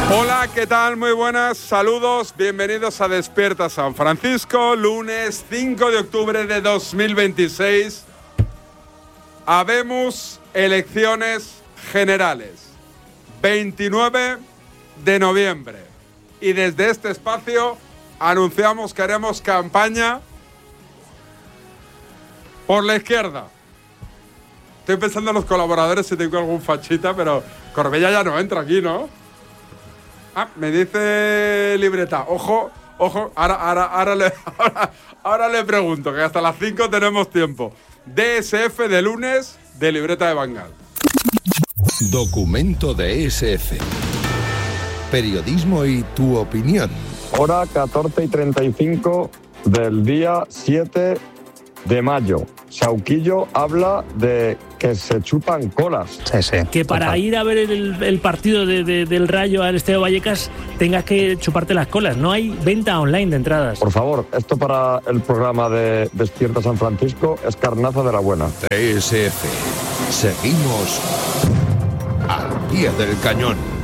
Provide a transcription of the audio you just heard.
Hola, ¿qué tal? Muy buenas, saludos, bienvenidos a Despierta San Francisco, lunes 5 de octubre de 2026. Habemos elecciones generales, 29 de noviembre. Y desde este espacio anunciamos que haremos campaña por la izquierda. Estoy pensando en los colaboradores si tengo algún fachita, pero Corbella ya no entra aquí, ¿no? Me dice Libreta, ojo, ahora le pregunto, que hasta las 5 tenemos tiempo. DSF de lunes de Libreta de Bangal. Documento de ESF. Periodismo y tu opinión. Hora 14:35 del día 7 de mayo. Sauquillo habla de que se chupan colas. Sí. Que para ir a ver el partido del Rayo al Estadio Vallecas tengas que chuparte las colas. No hay venta online de entradas. Por favor, esto para el programa de Despierta San Francisco es carnaza de la buena. ESF. Seguimos al pie del cañón.